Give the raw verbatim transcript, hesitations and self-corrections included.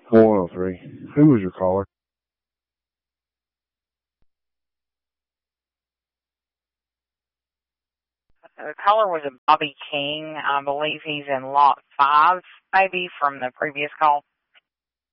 one oh three. Who was your caller? The caller was a Bobby King. I believe he's in lot five, maybe, from the previous call.